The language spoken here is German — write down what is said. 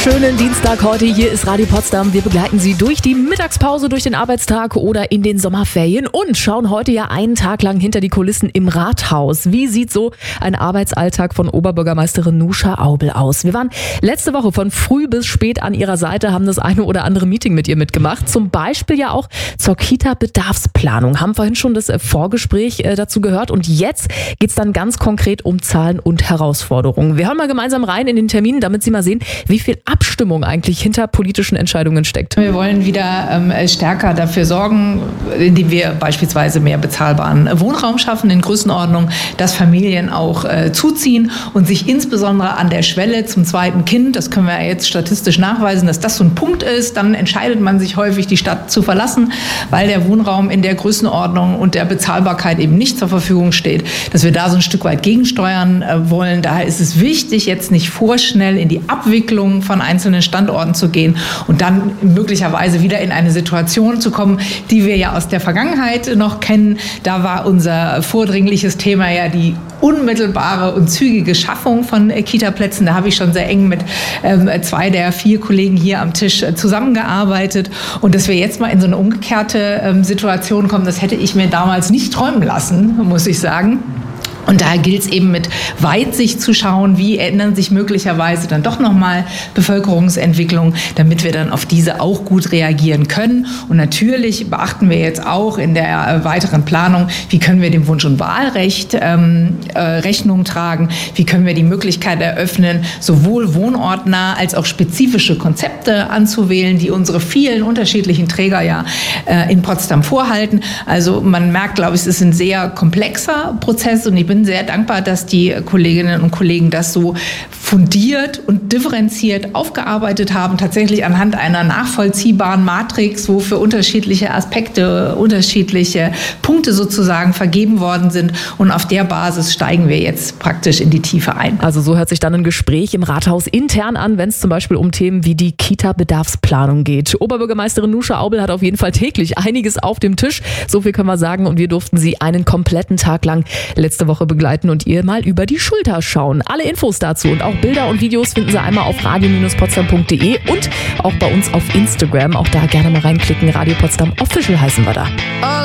Schönen Dienstag heute. Hier ist Radio Potsdam. Wir begleiten Sie durch die Mittagspause, durch den Arbeitstag oder in den Sommerferien und schauen heute ja einen Tag lang hinter die Kulissen im Rathaus. Wie sieht so ein Arbeitsalltag von Oberbürgermeisterin Nuscha Aubel aus? Wir waren letzte Woche von früh bis spät an ihrer Seite, haben das eine oder andere Meeting mit ihr mitgemacht. Zum Beispiel ja auch zur Kita-Bedarfsplanung. Haben vorhin schon das Vorgespräch dazu gehört und jetzt geht's dann ganz konkret um Zahlen und Herausforderungen. Wir hören mal gemeinsam rein in den Termin, damit Sie mal sehen, wie viel Abstimmung eigentlich hinter politischen Entscheidungen steckt. Wir wollen wieder stärker dafür sorgen, indem wir beispielsweise mehr bezahlbaren Wohnraum schaffen in Größenordnung, dass Familien auch zuziehen und sich insbesondere an der Schwelle zum zweiten Kind, das können wir ja jetzt statistisch nachweisen, dass das so ein Punkt ist, dann entscheidet man sich häufig, die Stadt zu verlassen, weil der Wohnraum in der Größenordnung und der Bezahlbarkeit eben nicht zur Verfügung steht, dass wir da so ein Stück weit gegensteuern wollen. Daher ist es wichtig, jetzt nicht vorschnell in die Abwicklung von einzelnen Standorten zu gehen und dann möglicherweise wieder in eine Situation zu kommen, die wir ja aus der Vergangenheit noch kennen. Da war unser vordringliches Thema ja die unmittelbare und zügige Schaffung von Kita-Plätzen. Da habe ich schon sehr eng mit 2 der 4 Kollegen hier am Tisch zusammengearbeitet. Und dass wir jetzt mal in so eine umgekehrte Situation kommen, das hätte ich mir damals nicht träumen lassen, muss ich sagen. Und daher gilt es eben mit Weitsicht zu schauen, wie ändern sich möglicherweise dann doch nochmal Bevölkerungsentwicklungen, damit wir dann auf diese auch gut reagieren können. Und natürlich beachten wir jetzt auch in der weiteren Planung, wie können wir dem Wunsch- und Wahlrecht Rechnung tragen, wie können wir die Möglichkeit eröffnen, sowohl wohnortnah als auch spezifische Konzepte anzuwählen, die unsere vielen unterschiedlichen Träger ja in Potsdam vorhalten. Also man merkt, glaube ich, es ist ein sehr komplexer Prozess und ich bin sehr dankbar, dass die Kolleginnen und Kollegen das so fundiert und differenziert aufgearbeitet haben, tatsächlich anhand einer nachvollziehbaren Matrix, wo für unterschiedliche Aspekte unterschiedliche Punkte sozusagen vergeben worden sind. Und auf der Basis steigen wir jetzt praktisch in die Tiefe ein. Also so hört sich dann ein Gespräch im Rathaus intern an, wenn es zum Beispiel um Themen wie die Kita-Bedarfsplanung geht. Oberbürgermeisterin Nuscha Aubel hat auf jeden Fall täglich einiges auf dem Tisch. So viel können wir sagen und wir durften sie einen kompletten Tag lang letzte Woche begleiten und ihr mal über die Schulter schauen. Alle Infos dazu und auch Bilder und Videos finden Sie einmal auf radio-potsdam.de und auch bei uns auf Instagram. Auch da gerne mal reinklicken. Radio Potsdam Official heißen wir da.